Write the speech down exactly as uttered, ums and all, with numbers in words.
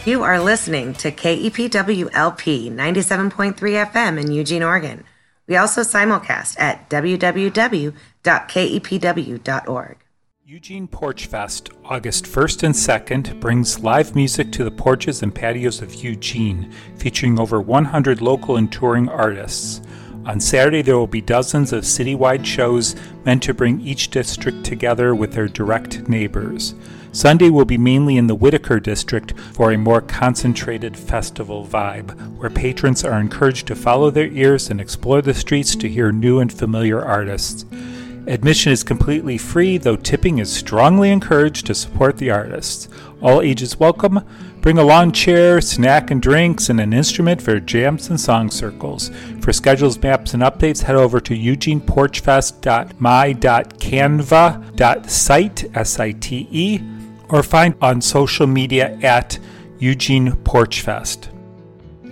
You are listening to K E P W L P ninety-seven point three F M in Eugene, Oregon. We also simulcast at w w w dot k e p w dot org. Eugene Porch Fest, August first and second, brings live music to the porches and patios of Eugene, featuring over one hundred local and touring artists. On Saturday, there will be dozens of citywide shows meant to bring each district together with their direct neighbors. Sunday will be mainly in the Whitaker district for a more concentrated festival vibe, where patrons are encouraged to follow their ears and explore the streets to hear new and familiar artists. Admission is completely free, though tipping is strongly encouraged to support the artists. All ages welcome. Bring a lawn chair, snack and drinks, and an instrument for jams and song circles. For schedules, maps, and updates, head over to eugene porch fest dot my dot canva dot site, S I T E, or find on social media at Eugene Porch Fest.